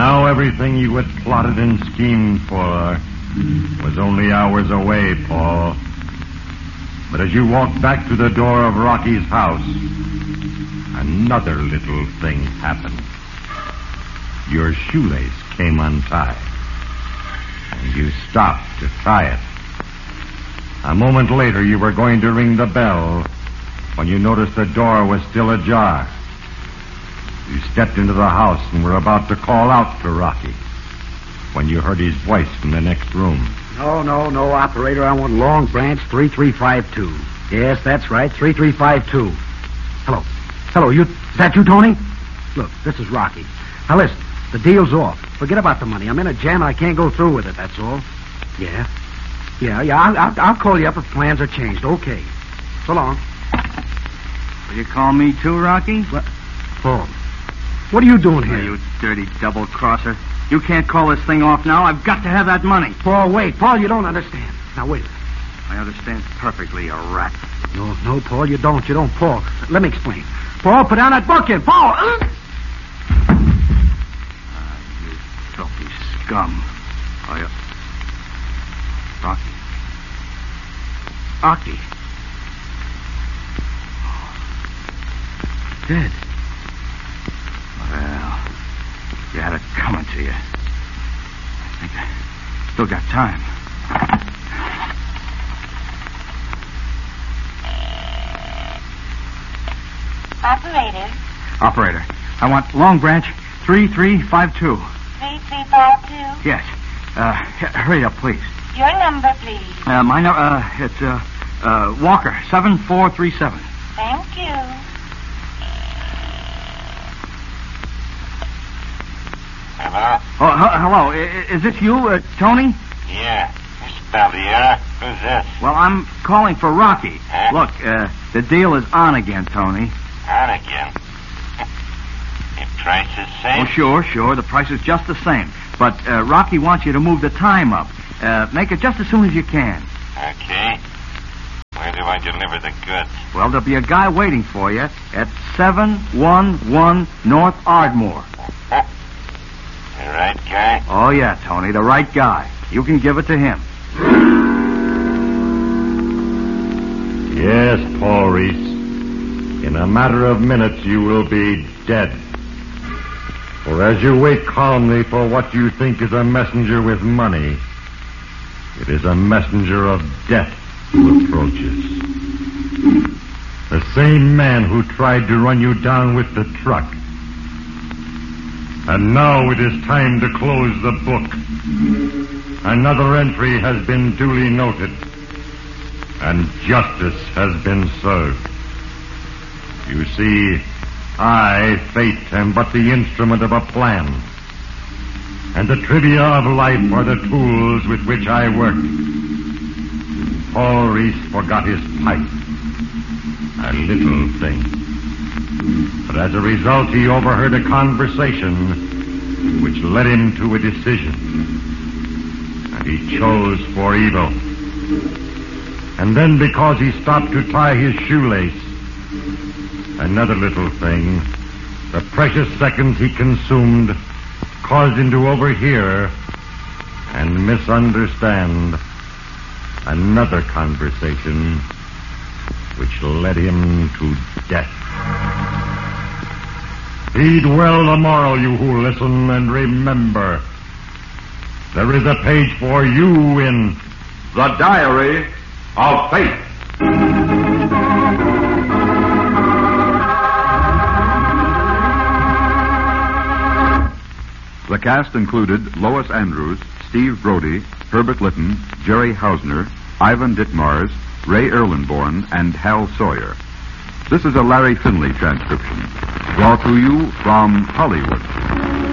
now everything you had plotted and schemed for was only hours away, Paul. But as you walked back to the door of Rocky's house, another little thing happened. Your shoelace came untied, and you stopped to tie it. A moment later, you were going to ring the bell when you noticed the door was still ajar. You stepped into the house and were about to call out to Rocky when you heard his voice from the next room. No, operator. I want Long Branch 3352. Yes, that's right, 3352. Hello, is that you, Tony? Look, this is Rocky. Now listen, the deal's off. Forget about the money. I'm in a jam and I can't go through with it, that's all. Yeah. I'll call you up if plans are changed. Okay. So long. Will you call me too, Rocky? What? Paul, what are you doing here? You dirty double-crosser. You can't call this thing off now. I've got to have that money. Paul, wait. Paul, you don't understand. Now, wait. I understand perfectly, you rat. No, Paul, you don't. Paul, let me explain. Paul, put down that bookend. Paul! You filthy scum. Rocky. Dead. Well, you had it coming to you. I think I still got time. Operator, I want Long Branch 3352. 3352? Yes. Hurry up, please. Your number, please. My number, it's, Walker, 7437. Thank you. Hello? Oh, hello. Is this you, Tony? Yeah. Mr. Baldiera. Who's this? Well, I'm calling for Rocky. Huh? Look, the deal is on again, Tony. On again. Your price is same? Oh, sure. The price is just the same. But Rocky wants you to move the time up. Make it just as soon as you can. Okay. Where do I deliver the goods? Well, there'll be a guy waiting for you at 711 North Ardmore. The right guy? Oh, yeah, Tony, the right guy. You can give it to him. Yes, Paul Reese. In a matter of minutes, you will be dead. For as you wait calmly for what you think is a messenger with money, it is a messenger of death who approaches. The same man who tried to run you down with the truck. And now it is time to close the book. Another entry has been duly noted, and justice has been served. You see, I, Fate, am but the instrument of a plan. And the trivia of life are the tools with which I work. Paul Reese forgot his pipe. A little thing. But as a result, he overheard a conversation which led him to a decision. And he chose for evil. And then because he stopped to tie his shoelace, another little thing, the precious seconds he consumed, caused him to overhear and misunderstand another conversation which led him to death. Heed well the moral, you who listen, and remember, there is a page for you in The Diary of Fate. The cast included Lois Andrews, Steve Brody, Herbert Litton, Jerry Hausner, Ivan Ditmars, Ray Erlenborn, and Hal Sawyer. This is a Larry Finley transcription, brought to you from Hollywood.